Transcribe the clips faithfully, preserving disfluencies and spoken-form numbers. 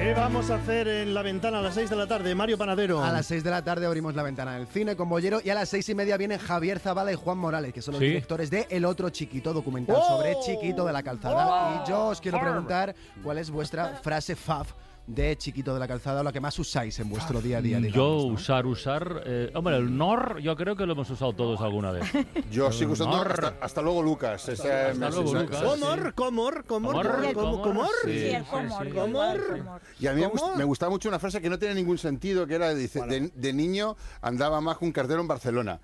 ¿Qué vamos a hacer en La Ventana a las seis de la tarde, Mario Panadero? A las seis de la tarde abrimos La Ventana del cine con Bollero y a las seis y media vienen Javier Zavala y Juan Morales, que son los ¿Sí? directores de El Otro Chiquito, documental ¡Oh! sobre Chiquito de la Calzada. ¡Oh! Y yo os quiero preguntar cuál es vuestra frase fab de Chiquito de la Calzada, o la que más usáis en vuestro día a día. Digamos, Yo ¿no? usar, usar... Eh, hombre, el nor yo creo que lo hemos usado todos alguna vez. Yo sigo usando Nor. hasta, hasta luego Lucas. Ese- Hasta me- luego, ese- Lucas. ese- Comor, comor, comor, Comor, comor, comor, comor. sí. Sí, el sí, comor. sí. igual, Comor. comor. Y a mí me, ¿Cómo? gust- me gustaba mucho una frase que no tiene ningún sentido, que era, dice, de, de niño andaba más que un cartero en Barcelona.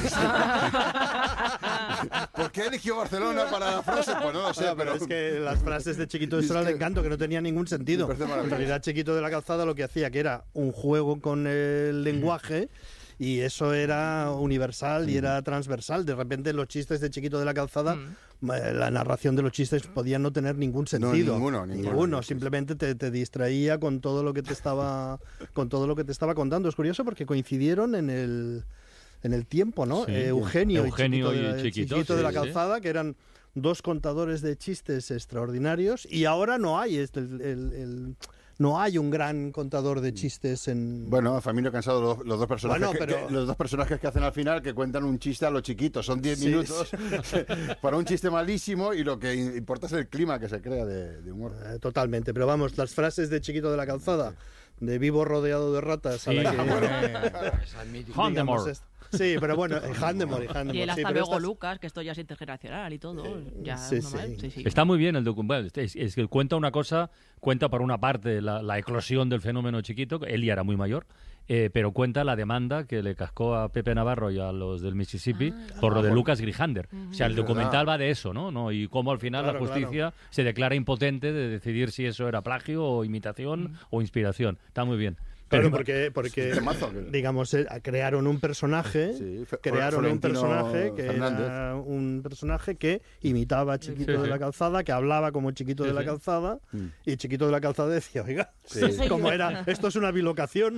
¿Por qué eligió Barcelona para la frase? Pues no lo sé, Ah, pero pero... es que las frases de Chiquito de Es Sora que- de Encanto, que no tenían ningún sentido. Me parece En maravilloso. realidad, Chiquito de la Calzada lo que hacía que era un juego con el lenguaje, y eso era universal y era transversal. De repente los chistes de Chiquito de la Calzada, eh, la narración de los chistes podía no tener ningún sentido. ninguno, ninguno. Simplemente te, te distraía con todo lo que te estaba con todo lo que te estaba contando. Es curioso porque coincidieron en el en el tiempo, ¿no? Sí. Eh, Eugenio, Eugenio y Chiquito, y de, la- Chiquito, Chiquito de sí, la sí. Calzada, que eran dos contadores de chistes extraordinarios, y ahora no hay este, el, el- el- no hay un gran contador de chistes en... Bueno, Famino Cansado, los, los dos personajes Bueno, que, pero- que- los dos personajes que hacen al final, que cuentan un chiste a lo chiquito, son diez Sí, minutos para un chiste malísimo, y lo que importa es el clima que se crea de, de humor. Eh, totalmente, pero vamos, las frases de Chiquito de la Calzada, de vivo rodeado de ratas, a Sí, la que... Handemore. digamos, es- Sí, pero bueno, eh, Handemore y Handemore. Y el sí, hasta pero luego estas- Lucas, que esto ya es intergeneracional y todo. Ya sí, normal. sí. Sí, sí. Está muy bien el documental. Es, es que cuenta una cosa, cuenta por una parte la, la eclosión del fenómeno Chiquito, él ya era muy mayor, eh, pero cuenta la demanda que le cascó a Pepe Navarro y a los del Mississippi por lo de Lucas Grijander. O sea, el Es documental verdad. va de eso, ¿no? ¿no? Y cómo al final Claro, la justicia se declara impotente de decidir si eso era plagio o imitación o inspiración. Está muy bien. Claro, Pero- porque, porque temazo, que- digamos, eh, crearon un personaje, Sí, Fe- crearon un Florentino personaje que Fernández. era un personaje que imitaba a Chiquito Sí, de sí. la Calzada, que hablaba como Chiquito Sí, de la sí. Calzada, Mm. y Chiquito de la Calzada decía, oiga, Sí. como era, esto es una bilocación.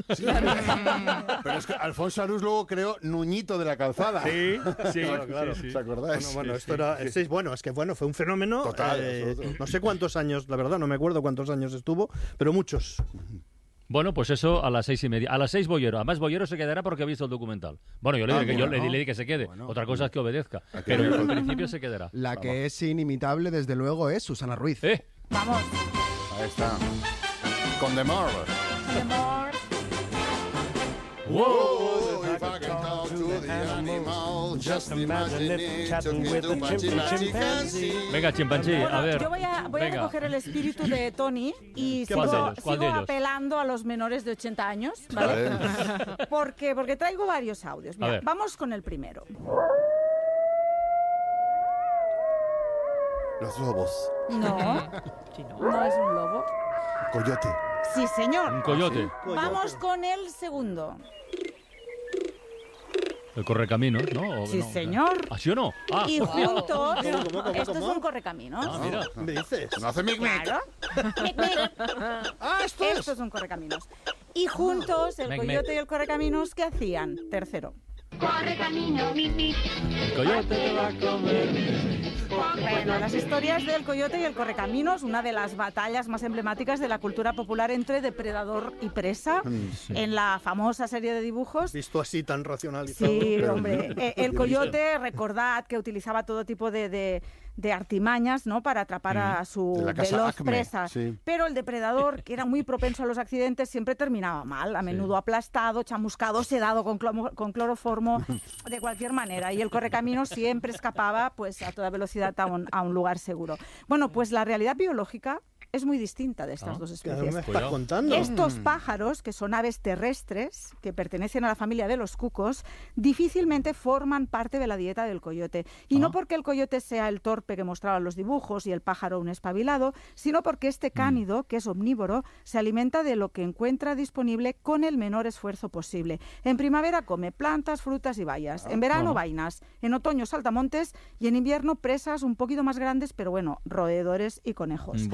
Pero es que Alfonso Arús luego creó Nuñito de la Calzada. Sí, sí, Claro, claro. sí, sí. ¿Os acordáis? Bueno, bueno, Sí, esto sí. era, sí, bueno, es que bueno, fue un fenómeno. Total, eh, absoluto. no sé cuántos años, la verdad, no me acuerdo cuántos años estuvo, pero muchos. Bueno, pues eso a las seis y media. A las seis Bollero. Además, Bollero se quedará porque ha visto el documental. Bueno, yo le Ah, diré que, yo bueno. le, le diré que se quede. Bueno. Otra cosa es que obedezca. Hay que Pero ver. en principio se quedará. La que es inimitable, desde luego, es Susana Ruiz. ¿Eh? Vamos. Ahí está. Con The More. Amor. Whoa, if I can talk to the animal, just imagine it, chatting talking with to the my chimp- chimpanzee. Venga, chimpancí, a Bueno, ver. yo voy a, voy a Venga. recoger el espíritu de Tony y sigo, ¿Cuál de ellos? ¿Cuál sigo de ellos? apelando a los menores de ochenta años, ¿vale? Vale. Porque, porque traigo varios audios. Mira, ver. vamos con el primero. Los lobos. No, Sí, ¿no? no es un lobo. Coyote. Sí, Un señor. coyote. Vamos con el segundo. El correcaminos, ¿no? ¿O Sí, no? señor. ¿Ah, sí o no? Ah, Y juntos, ¿Cómo, cómo, cómo, esto es cómo? un correcaminos. ah, mira. ¿Me dices? No hace mic mic. Claro. Mic, mic. Ah, esto Esto es. es un correcaminos. Y juntos, el Mec, coyote mec. y el correcaminos, ¿qué hacían? Tercero. El coyote te va a comer. Bueno, las historias del coyote y el correcaminos, una de las batallas más emblemáticas de la cultura popular entre depredador y presa, en la famosa serie de dibujos. Visto así tan racionalizado. Sí, Pero- hombre. Eh, El coyote, recordad que utilizaba todo tipo de, de- de artimañas, ¿no?, para atrapar a su De la casa veloz Acme, presa. sí. Pero el depredador, que era muy propenso a los accidentes, siempre terminaba mal, a menudo aplastado, chamuscado, sedado con, clomo- con cloroformo, de cualquier manera. Y el correcaminos siempre escapaba, pues, a toda velocidad a un, a un lugar seguro. Bueno, pues la realidad biológica es muy distinta de estas Ah, dos ¿Qué me especies. estás Cuidado. contando? Estos pájaros, que son aves terrestres, que pertenecen a la familia de los cucos, difícilmente forman parte de la dieta del coyote. Y no porque el coyote sea el torpe que mostraban los dibujos y el pájaro un espabilado, sino porque este cánido, que es omnívoro, se alimenta de lo que encuentra disponible con el menor esfuerzo posible. En primavera come plantas, frutas y bayas. En verano, Ajá. vainas. En otoño, saltamontes. Y en invierno, presas un poquito más grandes, pero bueno, roedores y conejos. Bueno.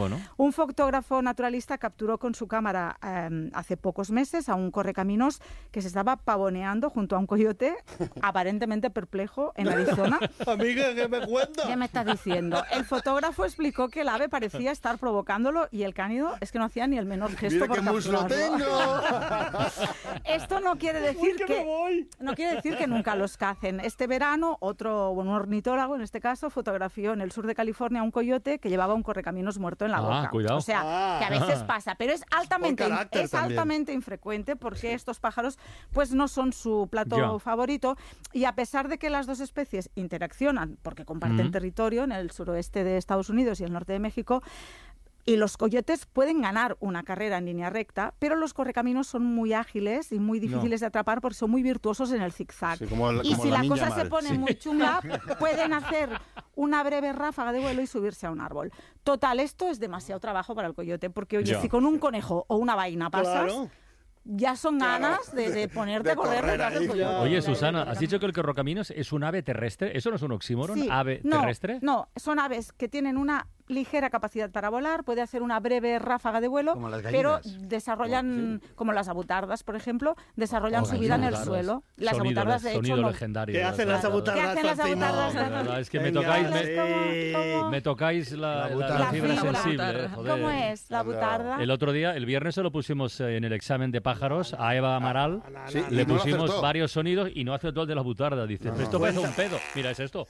Un fotógrafo naturalista capturó con su cámara eh, hace pocos meses a un correcaminos que se estaba pavoneando junto a un coyote, aparentemente perplejo, en Arizona. Amiga, ¿qué me cuentas? ¿Qué me estás diciendo? El fotógrafo explicó que el ave parecía estar provocándolo y el cánido es que no hacía ni el menor gesto. ¡Mira por qué muslo capturarlo. tengo! Esto no quiere decir que que, me voy. no quiere decir que nunca los cacen. Este verano, otro un ornitólogo, en este caso, fotografió en el sur de California a un coyote que llevaba un correcaminos muerto en la Ah, boca. cuidado. O sea, Ah. que a veces pasa, pero es altamente, Por carácter es también. altamente infrecuente porque estos pájaros pues no son su plato Ya. favorito, y a pesar de que las dos especies interaccionan porque comparten Mm. territorio en el suroeste de Estados Unidos y el norte de México, y los coyotes pueden ganar una carrera en línea recta, pero los correcaminos son muy ágiles y muy difíciles de atrapar porque son muy virtuosos en el zigzag. Sí, como la- y como si la la ninja cosa se mal. pone Sí. muy chunga, pueden hacer una breve ráfaga de vuelo y subirse a un árbol. Total, esto es demasiado trabajo para el coyote, porque oye, Ya. si con un conejo o una vaina pasas, Claro. ya son ganas de, de ponerte De a correr correr detrás del ahí. coyote. Oye, Susana, ¿has dicho que el correcaminos es un ave terrestre? ¿Eso no es un oxímoron? Sí. ¿Ave no, terrestre? No, son aves que tienen una ligera capacidad para volar, puede hacer una breve ráfaga de vuelo, Como las pero gallinas. desarrollan, como las abutardas, por ejemplo, desarrollan Oh, su vida en el gallinas. suelo. Las Sonido, abutardas, de sonido hecho, no... legendario. ¿Qué hacen las Claro. abutardas? ¿Qué hacen las Francino? abutardas? De verdad, es que me Venga, tocáis, me, sí. ¿Cómo- cómo? me tocáis la, La la- butarda. la fibra La fibra. sensible. joder. ¿Cómo es la butarda? El otro día, el viernes, se lo pusimos eh, en el examen de pájaros a Eva Amaral. Sí, y Le no lo pusimos acertó. varios sonidos y no acertó el de la butarda. Dice, No, no. esto parece un pedo. Mira, es esto.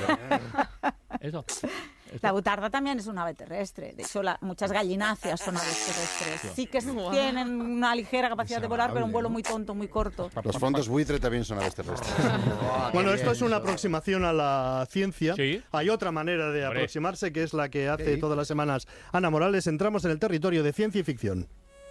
Esto. La butarda también es un ave terrestre. De hecho, la- muchas gallináceas son aves terrestres. Sí que s- tienen una ligera capacidad de volar, pero un vuelo muy tonto, muy corto. Los fondos buitre también son aves terrestres. Bueno, esto es una aproximación a la ciencia. Sí. Hay otra manera de Hombre. aproximarse, que es la que hace todas las semanas Ana Morales. Entramos en el territorio de ciencia y ficción.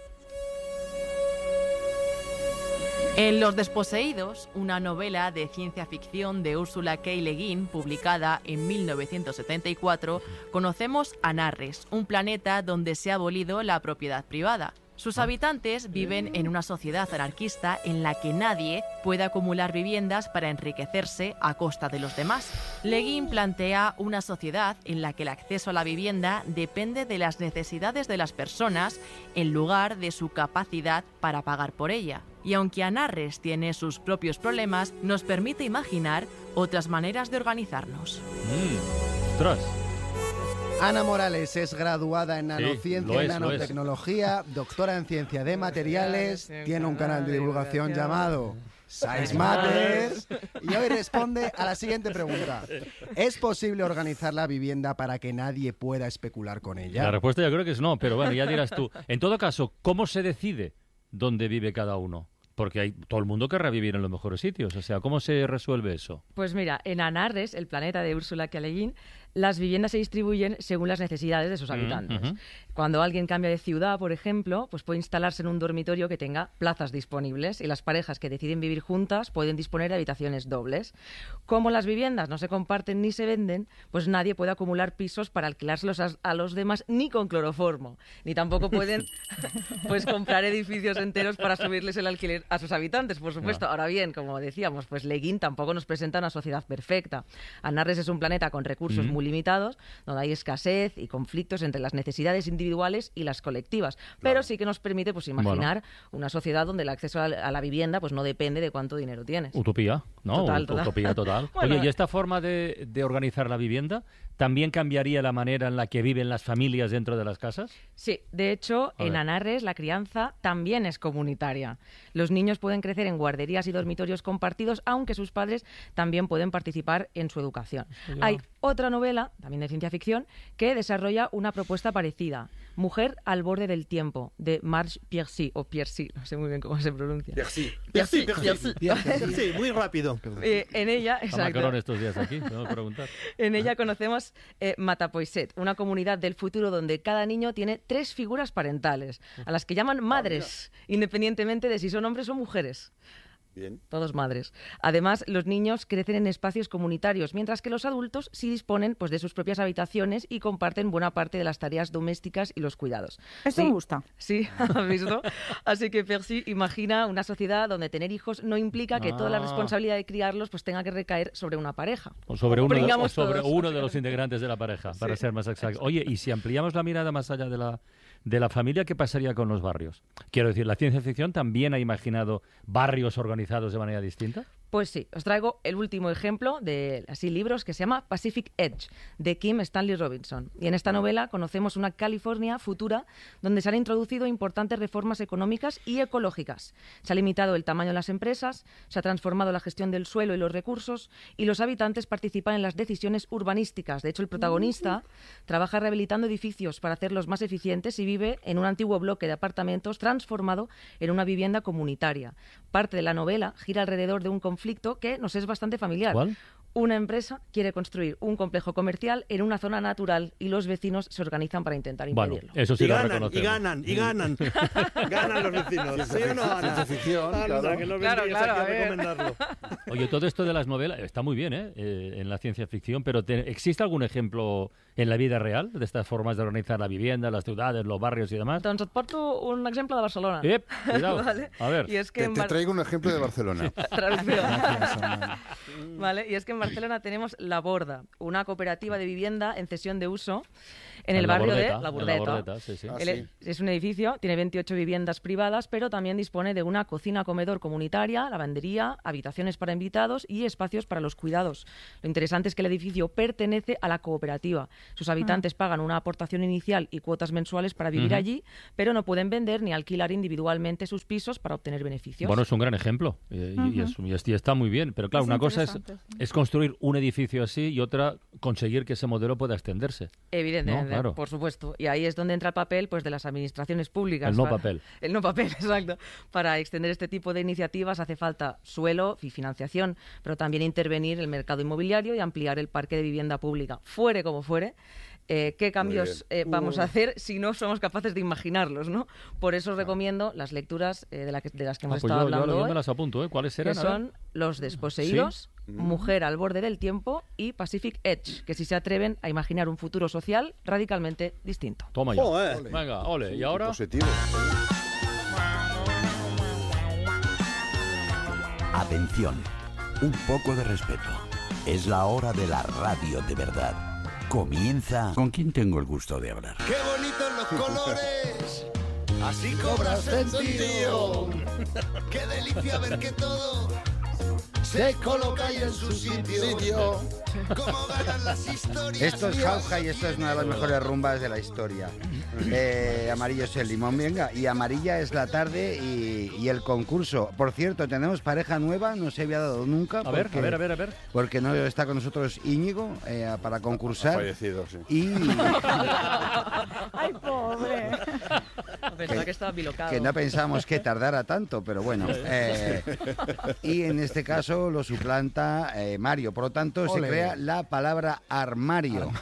En Los Desposeídos, una novela de ciencia ficción de Ursula K. Le Guin, publicada en mil novecientos setenta y cuatro, conocemos a Narres, un planeta donde se ha abolido la propiedad privada. Sus habitantes viven en una sociedad anarquista en la que nadie puede acumular viviendas para enriquecerse a costa de los demás. Le Guin plantea una sociedad en la que el acceso a la vivienda depende de las necesidades de las personas en lugar de su capacidad para pagar por ella. Y aunque Anarres tiene sus propios problemas, nos permite imaginar otras maneras de organizarnos. Mm, ostras. Ana Morales es graduada en Sí, nanociencia lo y es, lo es. nanotecnología, doctora en ciencia de materiales, tiene un canal de divulgación llamado Science Matters y hoy responde a la siguiente pregunta. ¿Es posible organizar la vivienda para que nadie pueda especular con ella? La respuesta yo creo que es no, pero bueno, ya dirás tú. En todo caso, ¿cómo se decide dónde vive cada uno? Porque hay todo el mundo querrá vivir en los mejores sitios. O sea, ¿cómo se resuelve eso? Pues mira, en Anarres, el planeta de Ursula K. Le Guin, las viviendas se distribuyen según las necesidades de sus Mm, habitantes. ujú. Cuando alguien cambia de ciudad, por ejemplo, pues puede instalarse en un dormitorio que tenga plazas disponibles y las parejas que deciden vivir juntas pueden disponer de habitaciones dobles. Como las viviendas no se comparten ni se venden, pues nadie puede acumular pisos para alquilárselos a, a los demás ni con cloroformo, ni tampoco pueden pues comprar edificios enteros para subirles el alquiler a sus habitantes, por supuesto. Ahora bien, como decíamos, pues Le Guin tampoco nos presenta una sociedad perfecta. Anarres es un planeta con recursos Mm. muy limitados, donde hay escasez y conflictos entre las necesidades individuales y las colectivas, pero sí que nos permite pues imaginar una sociedad donde el acceso a la, a la vivienda pues no depende de cuánto dinero tienes. Utopía, ¿no? Total, Ut- total. Utopía total. Bueno, Oye, ¿y esta forma de, de organizar la vivienda también cambiaría la manera en la que viven las familias dentro de las casas? Sí, de hecho, A en ver. Anarres la crianza también es comunitaria. Los niños pueden crecer en guarderías y dormitorios compartidos, aunque sus padres también pueden participar en su educación. Hay otra novela, también de ciencia ficción, que desarrolla una propuesta parecida. Mujer al borde del tiempo, de Marge Piercy, o Piercy, no sé muy bien cómo se pronuncia. Merci. Percy, Percy. Sí, muy rápido. Eh, en ella, A exacto. Macarón estos días aquí, tengo que preguntar. En ella conocemos eh, Matapoiset, una comunidad del futuro donde cada niño tiene tres figuras parentales, a las que llaman madres, independientemente de si son hombres o mujeres. Bien. Todos madres. Además, los niños crecen en espacios comunitarios, mientras que los adultos sí disponen pues, de sus propias habitaciones y comparten buena parte de las tareas domésticas y los cuidados. Eso sí, me gusta. Sí, ¿has visto? Así que Percy imagina una sociedad donde tener hijos no implica que Ah. toda la responsabilidad de criarlos pues, tenga que recaer sobre una pareja. O sobre, uno de, o Pringamos sobre todos. uno de los integrantes de la pareja, para ser más exacto. Oye, y si ampliamos la mirada más allá de la, de la familia, ¿qué pasaría con los barrios? Quiero decir, ¿la ciencia ficción también ha imaginado barrios organizados de manera distinta? Pues sí, os traigo el último ejemplo de así libros que se llama Pacific Edge, de Kim Stanley Robinson. Y en esta novela conocemos una California futura donde se han introducido importantes reformas económicas y ecológicas. Se ha limitado el tamaño de las empresas, se ha transformado la gestión del suelo y los recursos, y los habitantes participan en las decisiones urbanísticas. De hecho, el protagonista trabaja rehabilitando edificios para hacerlos más eficientes y vive en un antiguo bloque de apartamentos transformado en una vivienda comunitaria. Parte de la novela gira alrededor de un conflicto que nos es bastante familiar. ¿Cuál? Una empresa quiere construir un complejo comercial en una zona natural y los vecinos se organizan para intentar Bueno, impedirlo. eso sí y lo ganan, reconocemos. y ganan, y ganan. Ganan los vecinos. ¿Sí o no, Ana? Ciencia ficción, Anda, claro. que no Claro, vendrías claro, aquí a a ver. recomendarlo. Oye, todo esto de las novelas está muy bien, ¿eh? Eh, en la ciencia ficción, pero te- ¿existe algún ejemplo en la vida real de estas formas de organizar la vivienda, las ciudades, los barrios y demás? Doncs et porto un exemple de Barcelona. Ep, cuidado. Vale. A ver. Y es que Te, en te Bar- traigo un ejemplo de Barcelona. Traducción. Vale, y es que en Barcelona tenemos La Borda, una cooperativa de vivienda en cesión de uso en el En la barrio Bordeta, de en La la Burdeta. Bordeta, sí, sí. Ah, El- sí. Es un edificio, tiene veintiocho viviendas privadas, pero también dispone de una cocina-comedor comunitaria, lavandería, habitaciones para invitados y espacios para los cuidados. Lo interesante es que el edificio pertenece a la cooperativa. Sus habitantes pagan una aportación inicial y cuotas mensuales para vivir Ujú. allí, pero no pueden vender ni alquilar individualmente sus pisos para obtener beneficios. Bueno, es un gran ejemplo eh, y, y es- y es- y está muy bien. Pero claro, Es una cosa es, interesante, sí. es construir un edificio así y otra conseguir que ese modelo pueda extenderse. Evidentemente, No, claro. por supuesto. Y ahí es donde entra el papel pues, de las administraciones públicas. El no para- papel. El no papel, exacto. Para extender este tipo de iniciativas hace falta suelo y financiación, pero también intervenir en el mercado inmobiliario y ampliar el parque de vivienda pública. Fuere como fuere, eh, ¿qué cambios eh, vamos a hacer si no somos capaces de imaginarlos? ¿no? Por eso os recomiendo las lecturas eh, de, la que- de las que Ah, hemos pues estado yo, yo- hablando yo hoy, me las apunto, ¿eh? ¿Cuáles que eran? A ver. son Los Desposeídos, Mujer al borde del tiempo y Pacific Edge, que si se atreven a imaginar un futuro social radicalmente distinto. Toma ya. Joder. Venga, ole. ¿Y ahora? Positivo. Atención, un poco de respeto. Es la hora de la radio de verdad. Comienza... ¿Con quién tengo el gusto de hablar? ¡Qué bonitos los colores! Así cobras sentido. ¡Qué delicia ver que todo se coloca ahí en su sitio! ¡Cómo ganan las historias! Esto es Jauja y esto es una de las mejores rumbas de la historia. Eh, amarillo es el limón, venga. Y amarilla es la tarde y, y el concurso. Por cierto, tenemos pareja nueva, no se había dado nunca. A ver, porque- a ver, a ver, a ver. Porque no está con nosotros Íñigo eh, para Ha concursar. fallecido, sí. Y Ay, pobre. Pensaba que estaba bilocado. que no pensábamos que tardara tanto, pero bueno. eh, y en este caso lo suplanta eh, Mario. Por lo tanto, se crea la palabra armario.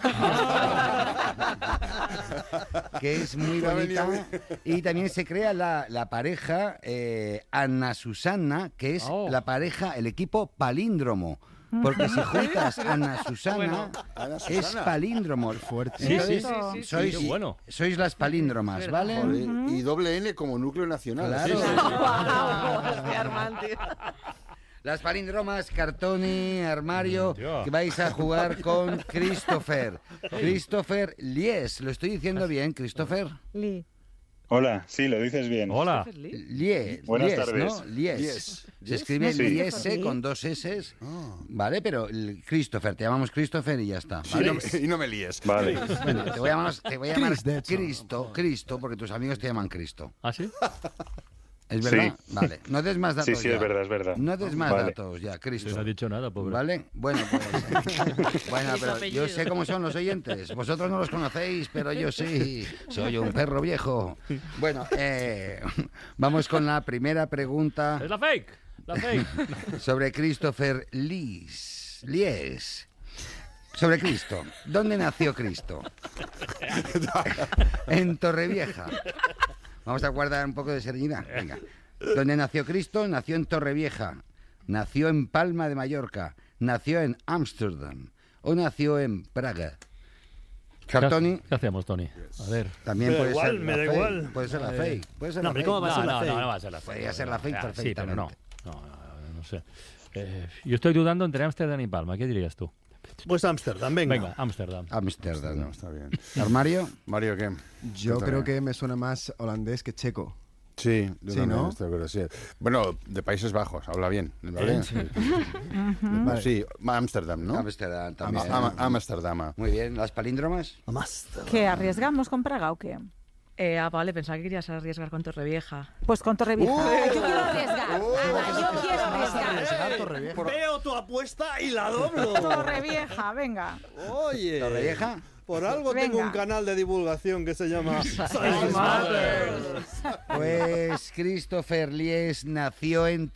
Que es muy Te ha bonita. venido Y también se crea la, la pareja eh, Ana Susana, que es Oh. la pareja, el equipo palíndromo. Porque si juntas Ana Susana, Bueno. Ana es Susana. palíndromo. Fuerte. Sí, Entonces, sí, sí, sí, sois, sí, qué bueno. sois las palíndromas, ¿vale? Joder, y doble N como núcleo nacional. Claro. Sí, sí, sí. Hostia, Armando. Las palíndromas, Cartoni, Armario, Ya. que vais a jugar con Christopher. Christopher Lies, ¿lo estoy diciendo bien, Christopher? Lee. Hola, sí, lo dices bien. Hola. Lies, Buenas Lies, tardes. ¿no? Lies. Lies. Se escribe Sí. Liese con dos S, ¿vale? Pero el Christopher, te llamamos Christopher y ya está. Y ¿vale? no, me- y no me líes. Vale. Bueno, te voy a llamar, te voy a llamar Chris, de hecho. Cristo, Cristo, porque tus amigos te llaman Cristo. ¿Ah, sí? ¿Es Sí. verdad? Vale, no des más datos Sí, sí, ya. es verdad, es verdad. No des más Vale. datos ya, Cristo. No ha dicho nada, pobre. ¿Vale? Bueno, pues... bueno, Su pero apellido. yo sé cómo son los oyentes. Vosotros no los conocéis, pero yo sí. Soy un perro viejo. Bueno, eh, vamos con la primera pregunta Es la fake. La fake. sobre Christopher Lies. Lies. Sobre Cristo. ¿Dónde nació Cristo? En Torrevieja. Vamos a guardar un poco de serenidad. Venga. ¿Dónde nació Cristo? Nació en Torrevieja, nació en Palma de Mallorca, nació en Ámsterdam o nació en Praga. Cartoni. ¿Qué hacemos, Tony? A ver. También Me da puede igual, ser me la da fake. igual. Puede ser la Eh, fake. Puede ser no, la pero fake. ¿cómo va a ser la no, fake? no, no va a ser la fake. Podría ser la fake Ah, perfectamente. Sí, pero no. No, no, no sé. Eh, yo estoy dudando entre Ámsterdam y Palma. ¿Qué dirías tú? Pues Ámsterdam, venga. Venga, Ámsterdam. Ámsterdam. No, está bien. ¿Armario? Mario, ¿qué? Yo Cuéntame. creo que me suena más holandés que checo. Sí, yo Sí, también ¿no? estoy de acuerdo, sí. Bueno, de Países Bajos, habla bien. ¿Vale? Sí. Vale. Sí, Ámsterdam, ¿no? Ámsterdam también. Am- Ámsterdam. Muy bien. ¿Las palíndromas? Ámsterdam. ¿Qué, arriesgamos con Praga o qué? Eh, ah, vale, pensaba que querías arriesgar con Torrevieja. Pues con Torrevieja. Uh, Ay, yo quiero arriesgar. Ana, yo quiero arriesgar. Torrevieja. Veo tu apuesta y la doblo. Torrevieja, venga. Oye. ¿Torrevieja? Por algo Venga. tengo un canal de divulgación que se llama Size Matters. Pues Christopher Lies nació en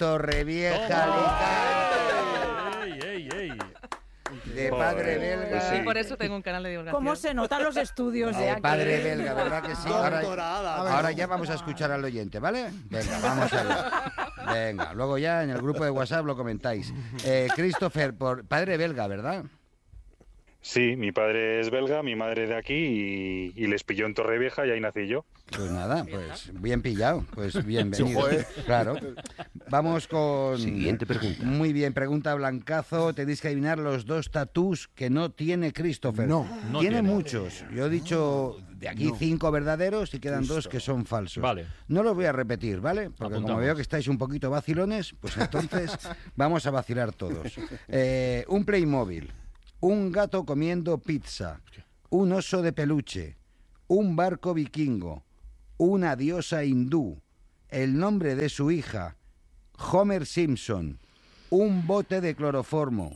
Torrevieja, ¡Ey, ey, ey! de padre Joder, belga. pues sí. Y por eso tengo un canal de divulgación. ¿Cómo se notan los estudios de De aquí? padre belga, ¿verdad que sí? Ahora, Doctorada. ahora ya vamos a escuchar al oyente, ¿vale? Venga, vamos allá. Venga, luego ya en el grupo de WhatsApp lo comentáis. Eh, Christopher, por padre belga, ¿verdad? Sí, mi padre es belga, mi madre de aquí y, y les pilló en Torrevieja y ahí nací yo. Pues nada, pues bien pillado, pues bienvenido. joder. Claro. Vamos con... Siguiente pregunta. Muy bien, pregunta Blancazo. Tenéis que adivinar los dos tatús que no tiene Christopher. No. No tiene, tiene. muchos. Yo he dicho de aquí No. cinco verdaderos y quedan dos que son falsos. Vale. No los voy a repetir, ¿vale? Porque como Apuntamos. veo que estáis un poquito vacilones, pues entonces vamos a vacilar todos. Eh, un Playmobil, un gato comiendo pizza, un oso de peluche, un barco vikingo, una diosa hindú, el nombre de su hija, Homer Simpson, un bote de cloroformo.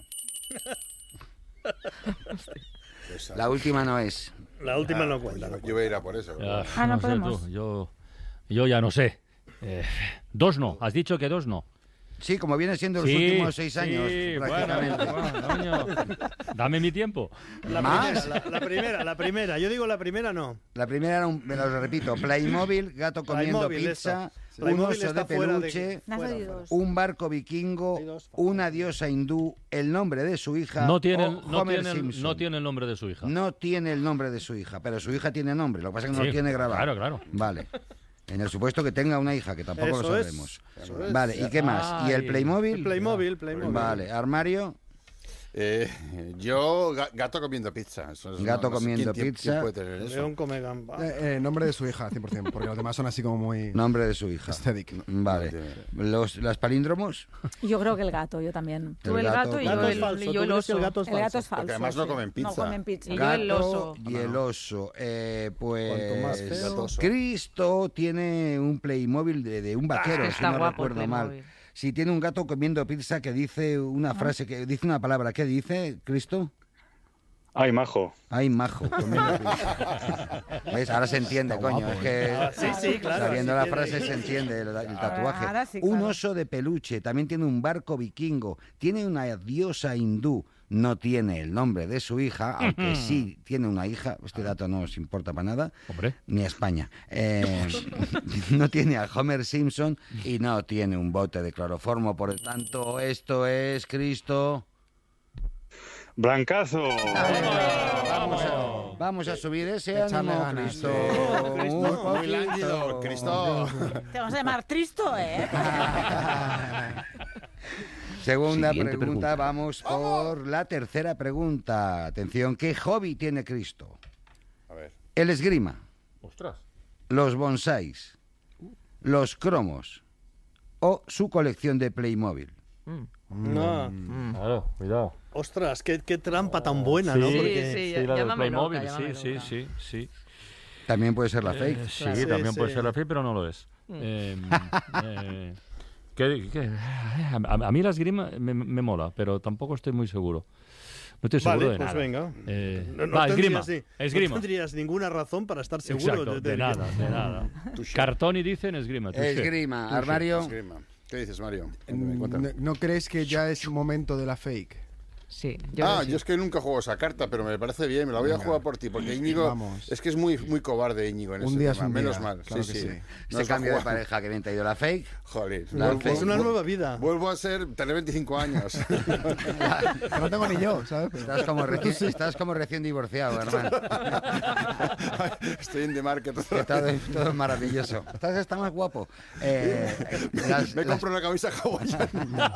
La última no es. La última no cuenta. Yo voy a ir a por eso. Ya, Ah, no no sé podemos. tú, yo, yo ya no sé. Eh, dos no. Has dicho que dos no. Sí, como viene siendo los Sí, últimos seis sí, años, bueno, prácticamente. bueno, coño. Dame mi tiempo. La ¿Más? primera, la, la primera, la primera. Yo digo la primera no. La primera era un, me lo repito, Playmobil, gato comiendo Playmobil, pizza, eso. un Playmobil oso está de fuera de- peluche, Me has Fuera, oído fuera. dos. un barco vikingo, Hay dos. una diosa hindú, el nombre de su hija No tiene, o no, Homer tiene, Simpson. no tiene el nombre de su hija. No tiene el nombre de su hija, pero su hija tiene nombre, lo que pasa es que no Sí, lo tiene grabado. claro, claro. Vale. En el supuesto que tenga una hija, que tampoco Eso lo es, sabemos. eso es. Vale, ¿y qué más? ¿Y el Ay. Playmobil? El Playmobil, Playmobil. Vale, armario, Eh, yo, ga- gato comiendo pizza. Eso es- Gato no sé comiendo quién- quién- pizza. ¿Quién puede tener eso? León come gamba. Eh, eh, nombre de su hija, cien por ciento, porque los demás son así como muy... nombre de su hija. Aesthetic. Vale. Los, ¿Las palíndromos? Yo creo que el gato, yo también. Tú el gato y Gato yo es el, falso. y ¿Tú yo el crees que oso. el gato es El gato falso? es falso. Porque además no sí. comen pizza. No comen pizza. Y yo el oso. Y el oso. Eh, pues Cuanto más feo. Gatoso. Cristo tiene un Playmobil de, de un vaquero, si Está no guapo el recuerdo mal. Playmobil. Si tiene un gato comiendo pizza que dice una frase, que dice una palabra, ¿qué dice, Cristo? Ay, majo. Ay, majo, comiendo pizza. ¿Ves? Ahora se entiende, coño. Es que Ah, sí, sí, claro. sabiendo así la tiene. frase se entiende el, el tatuaje. ahora sí, Un claro. oso de peluche, también tiene un barco vikingo, tiene una diosa hindú, no tiene el nombre de su hija, aunque sí tiene una hija, este dato no os importa para nada, Hombre. ni a España. Eh, no tiene a Homer Simpson y no tiene un bote de cloroformo, por lo tanto, esto es Cristo. Blancazo. Vamos a, vamos a subir ese Échale ánimo, ganas, Cristo. sí. Cristo, Un Muy lánguido, poquito. Cristo. Te vamos a llamar Tristo, ¿eh? Segunda Siguiente pregunta, pregunta. vamos por la tercera pregunta. Atención, ¿qué hobby tiene Cristo? A ver. El esgrima, Ostras. los bonsáis, los cromos o su colección de Playmobil. No. Claro, cuidado. Ostras, qué, qué trampa tan buena, Sí, ¿no? Sí, Porque... sí, Sí, la del llámame Playmobil, loca, sí, llámame sí, loca. sí, sí. También puede ser la fake. Eh, sí, Sí, también puede sí. ser la fake, pero no lo es. Eh, eh, ¿qué- qué? A, a mí la esgrima me, me mola, pero tampoco estoy muy seguro. No estoy seguro Vale, de pues nada. venga. Eh, No, no va, tendrías, esgrima. sí, Esgrima. no tendrías ninguna razón para estar seguro Exacto, de, de, de- nada, de nada. Cartoni dice en esgrima. touché. Esgrima, Touché, armario. esgrima. ¿Qué dices, Mario? Mm, Cuéntame. ¿No, ¿No crees que ya es momento de la fake? Sí. Yo ah, creo que yo es que nunca juego esa carta, pero me parece bien, me la voy a jugar por ti, porque Íñigo Vamos. es que es muy muy cobarde Íñigo en Un ese día tema, es un día, menos mal. claro sí, que sí. sí. No Ese os la cambio de juego. pareja que bien te ha ido la fake. Joder, La vuelvo- fake. Es una nueva vida. Vuelvo a ser, tener veinticinco años. Que no tengo ni yo, ¿sabes? Pero- Estás como, recién, estás como recién divorciado, hermano. Estoy en The Market. Que todo, es- todo es maravilloso. Estás está más guapo. Eh, las- Me las- compro una camisa hawaiana.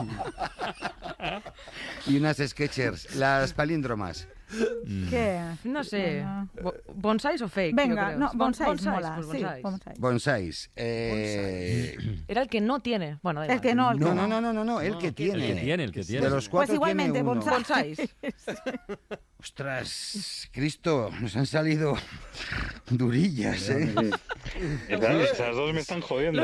y unas Skechers. Las palíndromas. ¿Qué? No sé. Venga. Bo- ¿Bonsáis o fake? Venga, Yo creo. no, Bon- bonsáis mola, pues sí, bonsáis. bonsáis. Bonsáis. Eh, Era el que no tiene. Bueno, da El igual. que no, el que no, no. no, no, no, no, el que tiene. El que tiene, el que tiene. De los Pues cuatro igualmente, tiene uno. bonsáis. Ostras, Cristo, nos han salido durillas, ¿eh? Esas, esas dos me están jodiendo.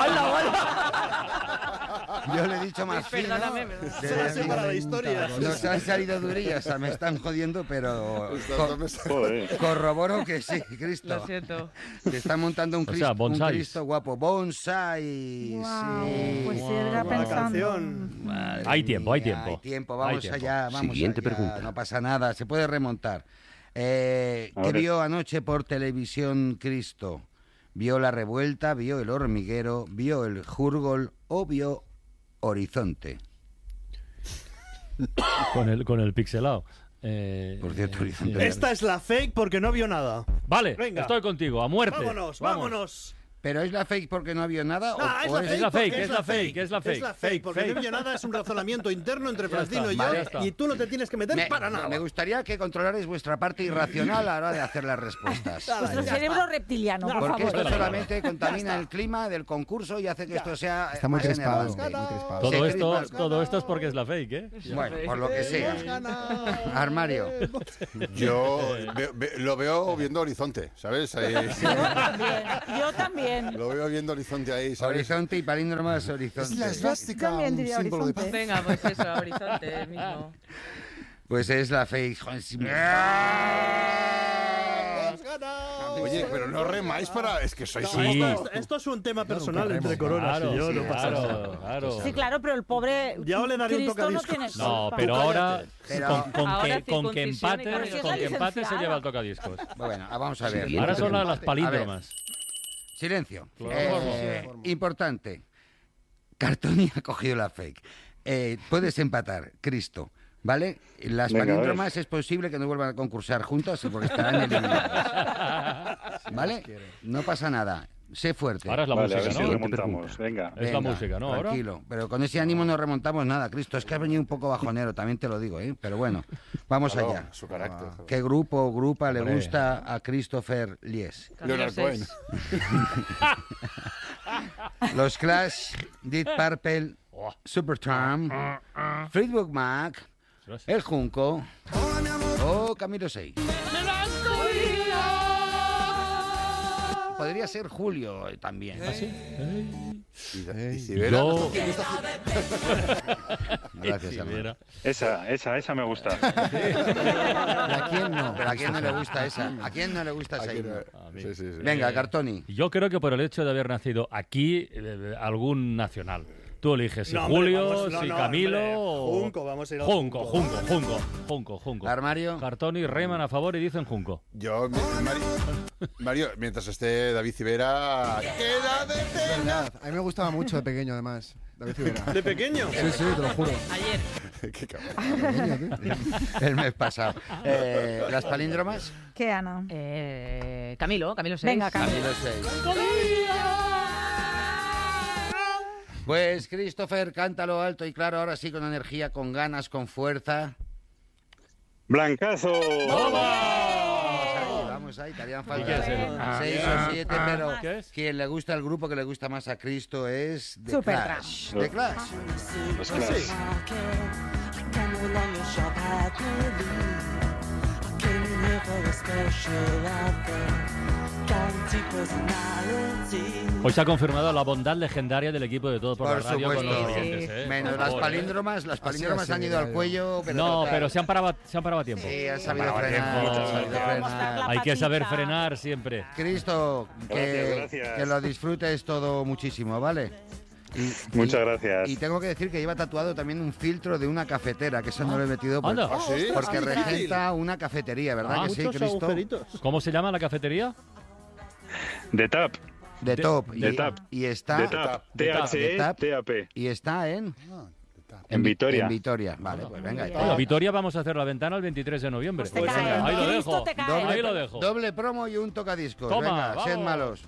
Yo le he dicho más fino. Perdóname, perdóname. de- Se va a separar la historia. Nos han salido durillas, o sea, me están jodiendo, pero co- Joder. corroboro que sí, Cristo. Lo siento. Te están montando un O sea, Cristo, un bonsáis. Cristo guapo. Bonsai, Guau, sí. pues sí, era La pensando. canción. Madre Hay tiempo, hay mía, tiempo. Hay tiempo, Hay vamos tiempo. allá, vamos Siguiente allá, pregunta. no pasa nada, se puede remontar. Eh, A ¿Qué ver. vio anoche por televisión Cristo? ¿Vio La Revuelta, vio El Hormiguero, vio El Jurgol o vio Horizonte? Con el, con el pixelado. Eh, Por cierto, eh, Horizonte. sí. Esta es la fake porque no vio nada. Vale, Venga. estoy contigo, a muerte. Vámonos, Vamos. vámonos. ¿Pero es la fake porque no había nada? o- Ah, es o la es- fake, es la porque fake, es la fake, es la fake. Es la fake, porque Fake. no vio nada, es un razonamiento interno entre Francino está, y yo, vale, ya está. y tú no te tienes que meter me, para nada. me gustaría que controlarais vuestra parte irracional a la hora de hacer las respuestas. Vuestro cerebro reptiliano, por Porque favor. esto solamente contamina el clima del concurso y hace que esto sea Está muy más crispado, enervante. muy crispado. Todo, Sí, esto, Crispas. todo esto es porque es la fake, ¿eh? Bueno, por lo que sea. Armario. Yo veo- ve- lo veo viendo Horizonte, ¿sabes? Ahí- También, yo también. lo veo viendo Horizonte ahí, ¿sabes? Horizonte y palíndromas horizonte. Es la esvástica, También un diría símbolo de paz. Horizonte. Venga, pues eso, horizonte mismo. Pues es la fake. Joder, si me- Oye, pero no remáis para... Es que sois No, un Sí. esto, esto es un tema personal entre Coronas Claro, y yo, sí, no pasa nada. claro, claro. Sí, claro, pero el pobre Ya le daré un Cristo no tocadiscos. tiene No, culpa. pero ahora, Pero- con, con Ahora que, con que circuncisión y empate, cambio de con que sexo. empate se Licenciada. lleva el tocadiscos. Bueno, vamos a ver. Siguiente Ahora son las, pregunta. las palíndromas. Silencio. Cloroformo. Eh, importante. Cartoni ha cogido la fake. Eh, puedes empatar, Cristo. ¿Vale? Las Venga, a ver. palíndromas es posible que no vuelvan a concursar juntas porque estarán eliminadas. ¿Vale? No pasa nada. Sé fuerte. Ahora es la Vale, a ver música, si ¿no? remontamos. Venga. Es la Venga, música, ¿no? Ahora. Tranquilo. Pero con ese ánimo no remontamos nada, Cristo. Es que has venido un poco bajonero, también te lo digo, ¿eh? Pero bueno, vamos Claro, allá. su carácter. ¿Qué grupo o grupa le Hombre. gusta a Christopher Lies? Camilo Leonard Cohen. seis. Los Clash, Deep Purple, Supertramp, Fleetwood Mac, El Junco o Camilo seis. Podría ser Julio eh, también. ¿Ah, sí? Y si verás- Yo... Gracias, Sí, hermano. mira. Esa, esa, esa me gusta. ¿Y a quién no? ¿Pero a quién no le gusta esa? ¿A quién no le gusta esa? Aquí himno? no- A mí. sí, sí, sí. Venga, Cartoni. Yo creo que por el hecho de haber nacido aquí, eh, algún nacional. Tú eliges si No, hombre, Julio, vamos, no, si no, Camilo hombre. o... Junco, vamos a ir al Junco, Junco. Junco, Junco, Junco, Junco. Armario. Cartoni reman a favor y dicen Junco. Yo, mi- Mari- Mario, mientras esté David Civera... ¡Queda de Es verdad. A mí me gustaba mucho de pequeño, además. David Civera. ¿De pequeño? Sí, sí, te lo juro. Ayer. Qué cabrón. El mes pasado. Eh, ¿Las palíndromas? ¿Qué, Ana? Eh, Camilo, Camilo seis. Venga, Camilo. Camilo seis. Pues Christopher, cántalo alto y claro, ahora sí con energía, con ganas, con fuerza. ¡Blancazo! Vamos ahí, vamos ahí, te harían falta qué es el- seis o siete, pero ¿Qué es? quien le gusta el grupo que le gusta más a Cristo es The Supertramp. Clash. The Clash. Los Clash. Hoy se ha confirmado la bondad legendaria del equipo de Todo por, Por la Radio con los supuesto. oyentes, ¿eh? Menos Por las favor, ¿eh? palíndromas, las palíndromas así, han ido al ya, cuello, pero No, total. pero se han parado, se han parado a tiempo. Sí, han sabido Parado a frenar, tiempo. han sabido frenar. La Hay que saber patita. frenar siempre. Cristo, que, Gracias, gracias. que lo disfrutes todo muchísimo, ¿vale? Y, Muchas y, gracias. Y tengo que decir que lleva tatuado también un filtro de una cafetera, que eso no lo he metido por, Anda. ¿Ah, sí? porque Ah, regenta una cafetería, ¿verdad Ah, que sí, Muchos Cristo? agujeritos. ¿Cómo se llama la cafetería? De Tap. De top. De y, Tap. y está... De Tap. T H E T A P. Y está en... En Vitoria. En Vitoria, vale, pues venga. Oye, a Vitoria vamos a hacer la ventana el veintitrés de noviembre. Pues te Pues cae. venga, ahí lo Cristo dejo. te cae. Doble, Ahí lo dejo. doble promo y un tocadiscos. Toma, venga, vamos. sed malos.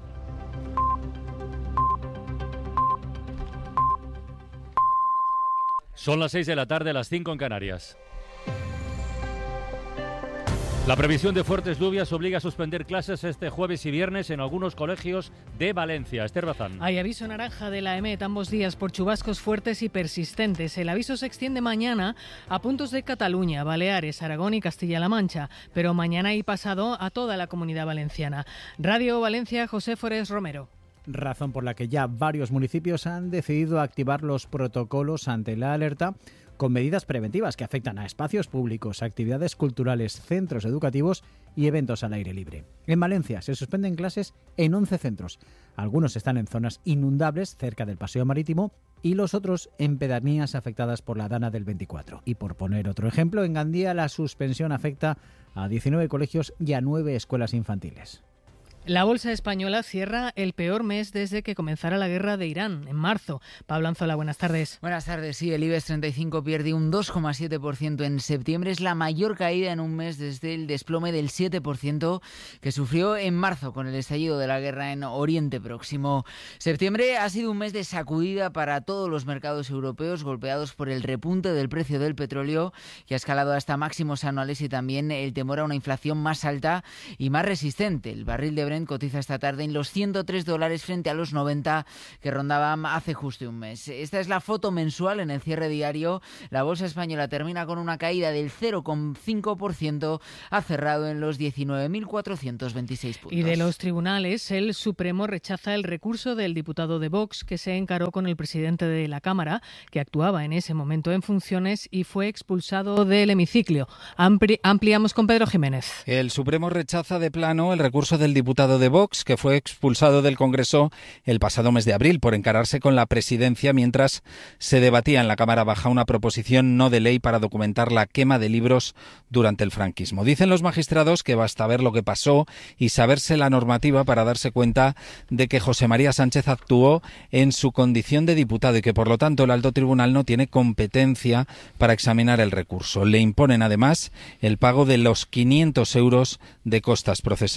Son las seis de la tarde, las cinco en Canarias. La previsión de fuertes lluvias obliga a suspender clases este jueves y viernes en algunos colegios de Valencia. Esther Bazán. Hay aviso naranja de la EMET ambos días por chubascos fuertes y persistentes. El aviso se extiende mañana a puntos de Cataluña, Baleares, Aragón y Castilla-La Mancha, pero mañana y pasado a toda la Comunidad Valenciana. Radio Valencia, José Forés Romero. Razón por la que ya varios municipios han decidido activar los protocolos ante la alerta con medidas preventivas que afectan a espacios públicos, actividades culturales, centros educativos y eventos al aire libre. En Valencia se suspenden clases en once centros. Algunos están en zonas inundables cerca del paseo marítimo y los otros en pedanías afectadas por la dana del veinticuatro. Y por poner otro ejemplo, en Gandía la suspensión afecta a diecinueve colegios y a nueve escuelas infantiles. La bolsa española cierra el peor mes desde que comenzara la guerra de Irán, en marzo. Pablo Anzola, buenas tardes. Buenas tardes. Sí, el IBEX treinta y cinco pierde un dos coma siete por ciento en septiembre. Es la mayor caída en un mes desde el desplome del siete por ciento que sufrió en marzo con el estallido de la guerra en Oriente Próximo. Septiembre ha sido un mes de sacudida para todos los mercados europeos, golpeados por el repunte del precio del petróleo, que ha escalado hasta máximos anuales, y también el temor a una inflación más alta y más resistente. El barril de Brent cotiza esta tarde en los ciento tres dólares frente a los noventa que rondaban hace justo un mes. Esta es la foto mensual en el cierre diario. La bolsa española termina con una caída del cero coma cinco por ciento, ha cerrado en los diecinueve mil cuatrocientos veintiséis puntos. Y de los tribunales, el Supremo rechaza el recurso del diputado de Vox que se encaró con el presidente de la Cámara, que actuaba en ese momento en funciones y fue expulsado del hemiciclo. Ampli- ampliamos con Pedro Jiménez. El Supremo rechaza de plano el recurso del diputado de Vox, que fue expulsado del Congreso el pasado mes de abril por encararse con la presidencia mientras se debatía en la Cámara Baja una proposición no de ley para documentar la quema de libros durante el franquismo. Dicen los magistrados que basta ver lo que pasó y saberse la normativa para darse cuenta de que José María Sánchez actuó en su condición de diputado y que, por lo tanto, el alto tribunal no tiene competencia para examinar el recurso. Le imponen, además, el pago de los quinientos euros de costas procesales.